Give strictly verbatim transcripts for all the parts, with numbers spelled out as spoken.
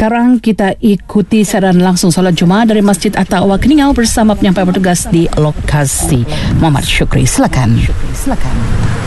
sekarang kita ikuti siaran langsung solat Jumaat dari Masjid At-Taqwa Keningau bersama penyampai bertugas di lokasi. Muhammad Syukri, silakan. Silakan.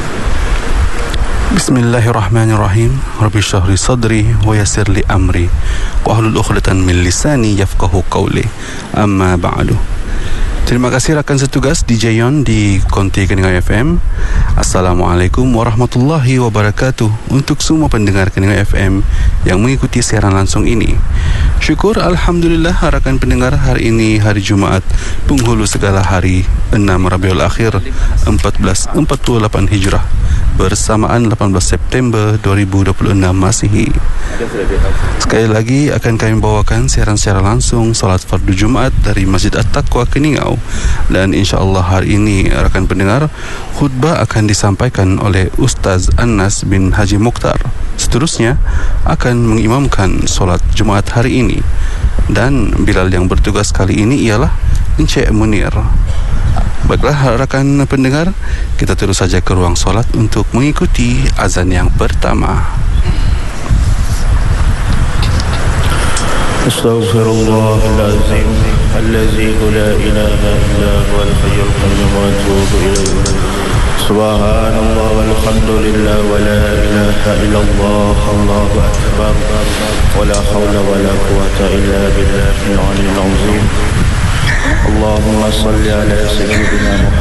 Bismillahirrahmanirrahim. Rabbi syrah sadri wa yassir li amri wa hlul 'uqdatam min lisani yafqahu qawli. Amma ba'du. Terima kasih rakan setugas D J Yon di Konti Keningau F M. Assalamualaikum warahmatullahi wabarakatuh untuk semua pendengar Keningau F M yang mengikuti siaran langsung ini. Syukur Alhamdulillah rakan pendengar, hari ini hari Jumaat penghulu segala hari, enam Rabiul Akhir empat belas empat puluh lapan Hijrah bersamaan lapan belas September dua ribu dua puluh enam Masihi. Sekali lagi akan kami bawakan siaran secara langsung salat fardu Jumaat dari Masjid At-Taqwa Keningau, dan insya-Allah hari ini rakan pendengar, khutbah akan disampaikan oleh Ustaz Anas bin Haji Mukhtar. Seterusnya akan mengimamkan solat Jumaat hari ini, dan bilal yang bertugas kali ini ialah Encik Munir. Baiklah rakan pendengar, kita terus saja ke ruang solat untuk mengikuti azan yang pertama. Astaghfirullahalazim allazi la ilaha illa huwal hayyul qayyum wa atubu ilaihi. Subhanallah walhamdulillah wa la ilaha illallah, Allahu akbar, wa la hawla wa la quwwata illa billahil aliyyil azim. Allahumma salli ala sayyidina